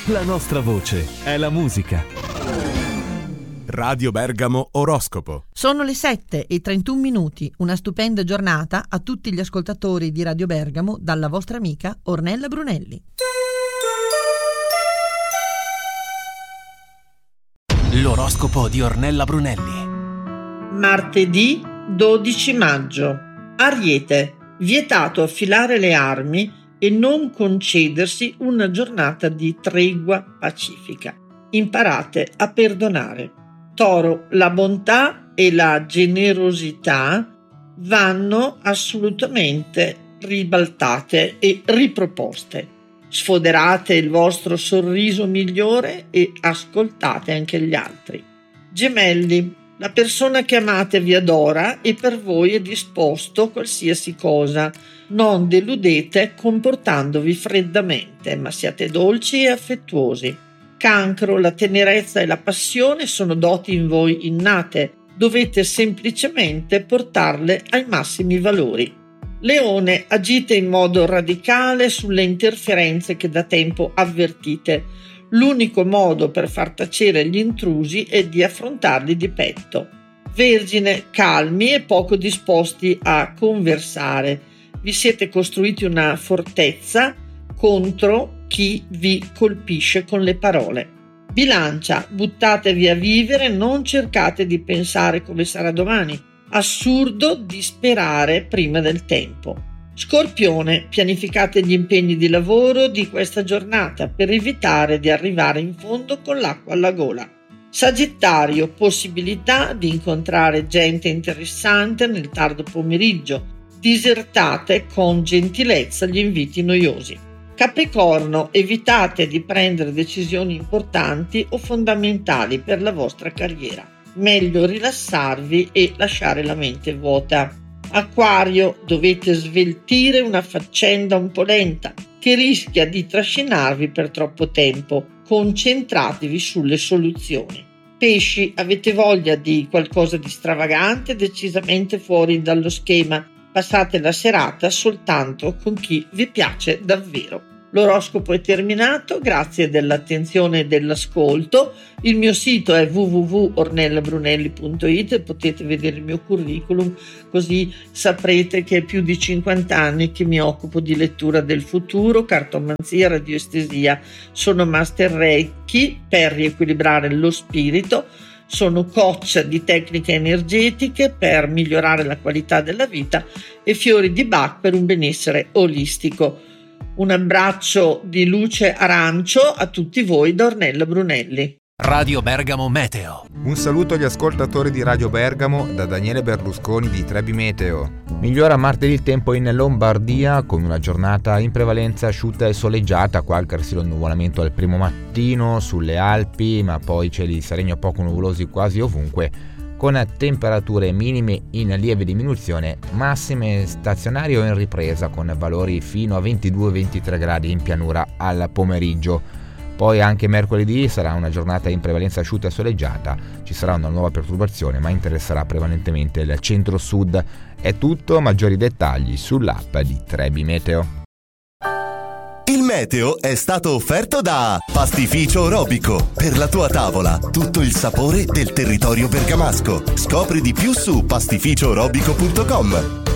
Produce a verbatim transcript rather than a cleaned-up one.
La nostra voce è la musica. Radio Bergamo Oroscopo. Sono le sette e trentuno minuti. Una stupenda giornata a tutti gli ascoltatori di Radio Bergamo dalla vostra amica Ornella Brunelli. L'oroscopo di Ornella Brunelli. Martedì dodici maggio. Ariete, vietato affilare le armi e non concedersi una giornata di tregua pacifica. Imparate a perdonare. Toro, la bontà e la generosità vanno assolutamente ribaltate e riproposte. Sfoderate il vostro sorriso migliore e ascoltate anche gli altri. Gemelli, la persona che amate vi adora e per voi è disposto a qualsiasi cosa. Non deludete comportandovi freddamente, ma siate dolci e affettuosi. Cancro, la tenerezza e la passione sono doti in voi innate. Dovete semplicemente portarle ai massimi valori. Leone, agite in modo radicale sulle interferenze che da tempo avvertite. L'unico modo per far tacere gli intrusi è di affrontarli di petto. Vergine, calmi e poco disposti a conversare. Vi siete costruiti una fortezza contro chi vi colpisce con le parole. Bilancia, buttatevi a vivere, non cercate di pensare come sarà domani. Assurdo di sperare prima del tempo. Scorpione, pianificate gli impegni di lavoro di questa giornata per evitare di arrivare in fondo con l'acqua alla gola. Sagittario, possibilità di incontrare gente interessante nel tardo pomeriggio. Disertate con gentilezza gli inviti noiosi. Capricorno, evitate di prendere decisioni importanti o fondamentali per la vostra carriera. Meglio rilassarvi e lasciare la mente vuota. Acquario, dovete sveltire una faccenda un po' lenta che rischia di trascinarvi per troppo tempo. Concentratevi sulle soluzioni. Pesci, avete voglia di qualcosa di stravagante, decisamente fuori dallo schema. Passate la serata soltanto con chi vi piace davvero. L'oroscopo è terminato, grazie dell'attenzione e dell'ascolto. Il mio sito è w w w punto ornella brunelli punto i t e potete vedere il mio curriculum, così saprete che è più di cinquanta anni che mi occupo di lettura del futuro, cartomanzia, radioestesia. Sono master Reiki per riequilibrare lo spirito. Sono coach di tecniche energetiche per migliorare la qualità della vita e fiori di Bach per un benessere olistico. Un abbraccio di luce arancio a tutti voi da Ornella Brunelli. Radio Bergamo Meteo. Un saluto agli ascoltatori di Radio Bergamo da Daniele Berlusconi di Trebi Meteo. Migliora martedì il tempo in Lombardia con una giornata in prevalenza asciutta e soleggiata, qualche resilo nuvolamento al primo mattino sulle Alpi, ma poi cieli sereni poco nuvolosi quasi ovunque, con temperature minime in lieve diminuzione, massime stazionarie o in ripresa con valori fino a ventidue ventitré gradi in pianura al pomeriggio. Poi anche mercoledì sarà una giornata in prevalenza asciutta e soleggiata, ci sarà una nuova perturbazione ma interesserà prevalentemente il centro-sud. È tutto, maggiori dettagli sull'app di Trebi Meteo. Il meteo è stato offerto da Pastificio Robico. Per la tua tavola, tutto il sapore del territorio bergamasco. Scopri di più su pastificio robico punto com.